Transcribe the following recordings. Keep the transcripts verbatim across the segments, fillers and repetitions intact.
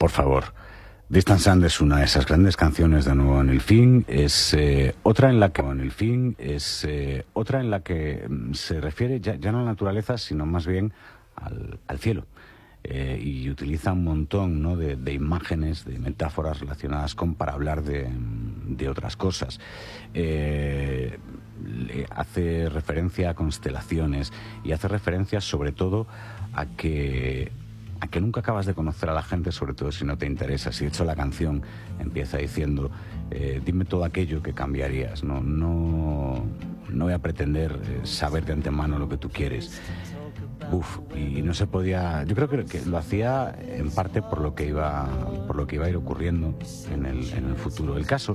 por favor. Distant Sun es una de esas grandes canciones de nuevo en el fin, es eh, otra en la que en el fin es eh, otra en la que se refiere ya, ya no a la naturaleza, sino más bien al, al cielo. Eh, y utiliza un montón, ¿no?, de, de imágenes, de metáforas relacionadas con para hablar de, de otras cosas. Eh, le hace referencia a constelaciones y hace referencia sobre todo a que a que nunca acabas de conocer a la gente, sobre todo si no te interesa. Si de hecho la canción empieza diciendo eh, dime todo aquello que cambiarías, no, no, no voy a pretender eh, saber de antemano lo que tú quieres. Uf, y no se podía. Yo creo que, que lo hacía en parte por lo que iba, por lo que iba a ir ocurriendo en el, en el futuro. El caso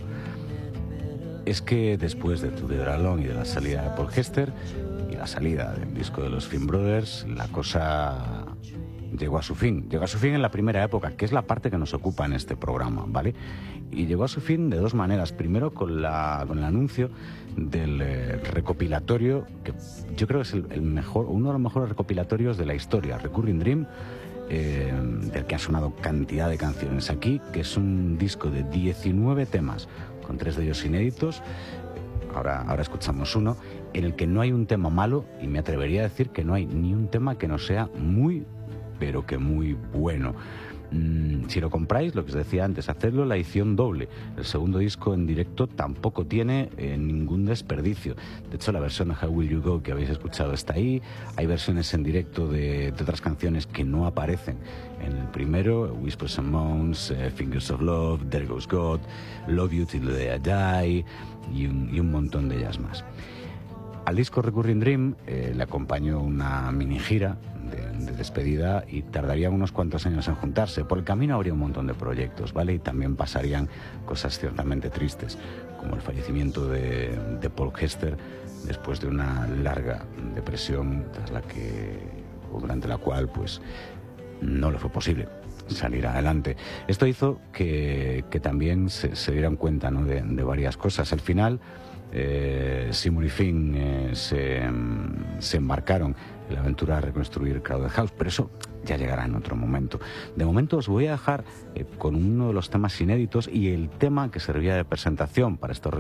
es que después de Together Alone y de la salida de Paul Hester y la salida del disco de los Finn Brothers, la cosa llegó a su fin. Llegó a su fin en la primera época, que es la parte que nos ocupa en este programa, ¿vale? Y llegó a su fin de dos maneras. Primero con, la, con el anuncio del eh, recopilatorio, que yo creo que es el, el mejor, uno de los mejores recopilatorios de la historia, Recurring Dream, eh, del que han sonado cantidad de canciones aquí, que es un disco de diecinueve temas, con tres de ellos inéditos. Ahora, ahora escuchamos uno, en el que no hay un tema malo, y me atrevería a decir que no hay ni un tema que no sea muy pero que muy bueno. Mm, si lo compráis, lo que os decía antes, hacedlo la edición doble. El segundo disco en directo tampoco tiene eh, ningún desperdicio. De hecho, la versión de How Will You Go que habéis escuchado está ahí. Hay versiones en directo de, de otras canciones que no aparecen en el primero: Whispers and Moans, eh, Fingers of Love, There Goes God, Love You Till the Day I Die y un, y un montón de ellas más. Al disco Recurring Dream eh, le acompañó una mini gira de, de despedida y tardarían unos cuantos años en juntarse. Por el camino habría un montón de proyectos, ¿vale? Y también pasarían cosas ciertamente tristes, como el fallecimiento de, de Paul Hester después de una larga depresión tras la que, o durante la cual, pues, no le fue posible salir adelante. Esto hizo que, que también se, se dieran cuenta, ¿no?, de, de varias cosas. Al final, Eh, Seymour y Finn eh, se, se embarcaron en la aventura de reconstruir Crowded House, pero eso ya llegará en otro momento. De momento os voy a dejar eh, con uno de los temas inéditos y el tema que servía de presentación para estos